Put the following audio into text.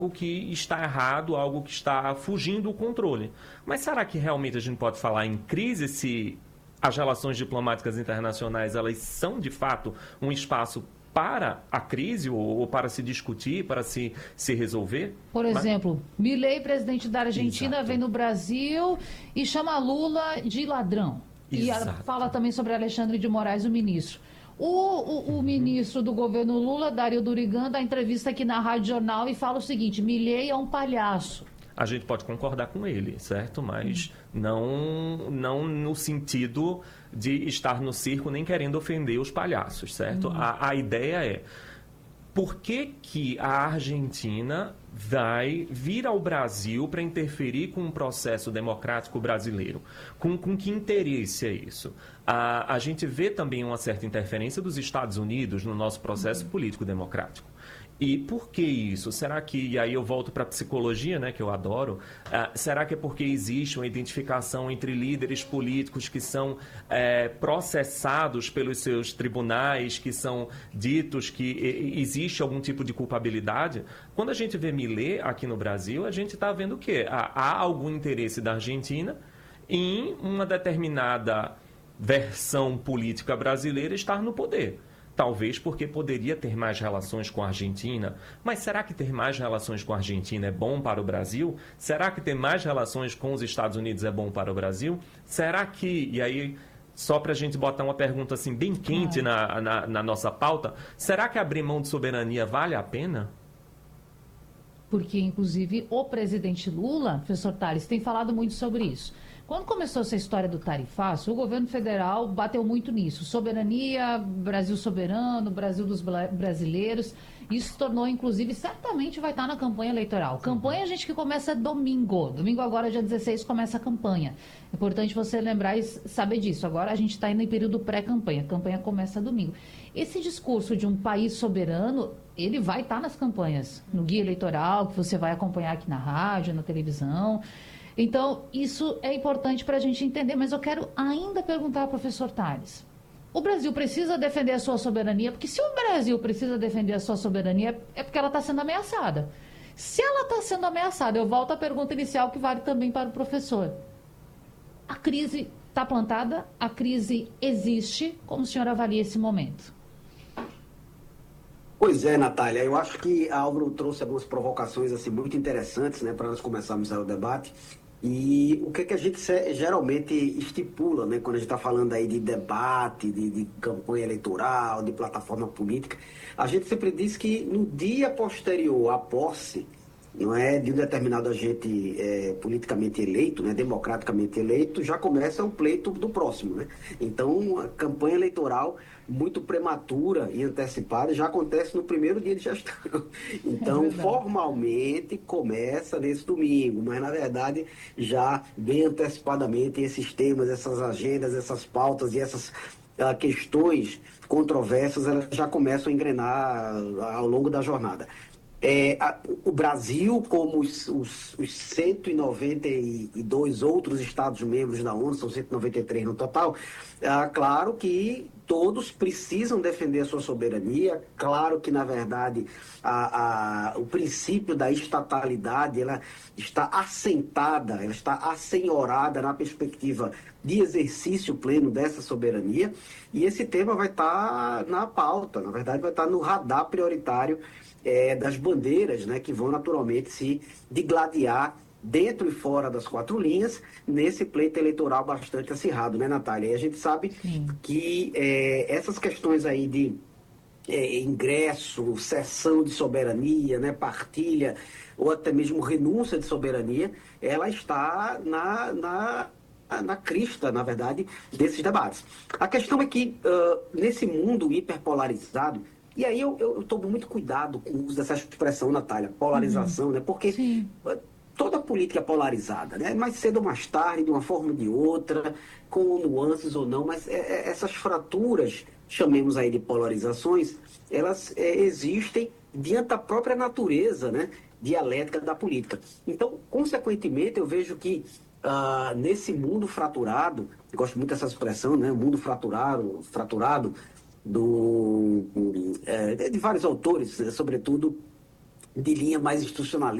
que está errado, algo que está fugindo do controle. Mas será que realmente a gente pode falar em crise se as relações diplomáticas internacionais elas são, de fato, um espaço para a crise ou para se discutir, para se resolver? Por exemplo, Milei, presidente da Argentina, Exato. vem no Brasil e chama Lula de ladrão. Exato. E fala também sobre Alexandre de Moraes, o ministro. O ministro do governo Lula, Dario Durigan, dá entrevista aqui na Rádio Jornal e fala o seguinte: Milei é um palhaço. A gente pode concordar com ele, certo? Mas não no sentido de estar no circo nem querendo ofender os palhaços, certo? A ideia é: por que a Argentina vai vir ao Brasil para interferir com o processo democrático brasileiro? Com que interesse é isso? A gente vê também uma certa interferência dos Estados Unidos no nosso processo político-democrático. E por que isso? Será que, e aí eu volto para a psicologia, né, que eu adoro, será que é porque existe uma identificação entre líderes políticos que são processados pelos seus tribunais, que são ditos que existe algum tipo de culpabilidade? Quando a gente vê Milei aqui no Brasil, a gente está vendo o quê? Há algum interesse da Argentina em uma determinada versão política brasileira estar no poder. Talvez porque poderia ter mais relações com a Argentina. Mas será que ter mais relações com a Argentina é bom para o Brasil? Será que ter mais relações com os Estados Unidos é bom para o Brasil? Será que, e aí, só para a gente botar uma pergunta assim bem quente na nossa pauta, será que abrir mão de soberania vale a pena? Porque, inclusive, o presidente Lula, professor Tales, tem falado muito sobre isso. Quando começou essa história do tarifaço, o governo federal bateu muito nisso. Soberania, Brasil soberano, Brasil dos brasileiros. Isso se tornou, inclusive, certamente vai estar na campanha eleitoral. Campanha, gente, que começa domingo. Domingo agora, dia 16, começa a campanha. É importante você lembrar e saber disso. Agora a gente está indo em período pré-campanha. A campanha começa domingo. Esse discurso de um país soberano, ele vai estar nas campanhas. No guia eleitoral, que você vai acompanhar aqui na rádio, na televisão. Então, isso é importante para a gente entender, mas eu quero ainda perguntar ao professor Tales. O Brasil precisa defender a sua soberania, porque se o Brasil precisa defender a sua soberania, é porque ela está sendo ameaçada. Se ela está sendo ameaçada, eu volto à pergunta inicial, que vale também para o professor. A crise está plantada, a crise existe, como o senhor avalia esse momento? Pois é, Natália, eu acho que a Álvaro trouxe algumas provocações assim, muito interessantes, né, para nós começarmos o debate. E o que a gente geralmente estipula, né, quando a gente está falando aí de debate, de campanha eleitoral, de plataforma política, a gente sempre diz que no dia posterior à posse, não é, de um determinado agente politicamente eleito, né, democraticamente eleito, já começa o pleito do próximo, né? Então, a campanha eleitoral muito prematura e antecipada já acontece no primeiro dia de gestão. Então, formalmente começa nesse domingo, mas na verdade já bem antecipadamente esses temas, essas agendas, essas pautas e essas questões controversas, elas já começam a engrenar ao longo da jornada. O Brasil, como os 192 outros Estados-membros da ONU, são 193 no total, claro que todos precisam defender a sua soberania, claro que, na verdade, o princípio da estatalidade ela está assentada, ela está assenhorada na perspectiva de exercício pleno dessa soberania, e esse tema vai estar na pauta, na verdade vai estar no radar prioritário das bandeiras, né, que vão naturalmente se digladiar dentro e fora das quatro linhas nesse pleito eleitoral bastante acirrado, né, Natália? E a gente sabe que essas questões aí de ingresso, cessão de soberania, né, partilha ou até mesmo renúncia de soberania, ela está na crista, na verdade, desses debates. A questão é que, nesse mundo hiperpolarizado, e aí eu tomo muito cuidado com o uso dessa expressão, Natália, polarização, né? Porque toda política é polarizada, né? Mais cedo ou mais tarde, de uma forma ou de outra, com nuances ou não, mas essas fraturas, chamemos aí de polarizações, elas existem diante da própria natureza, né, dialética da política. Então, consequentemente, eu vejo que nesse mundo fraturado, eu gosto muito dessa expressão, né, mundo fraturado de vários autores, sobretudo de linha mais institucionalista.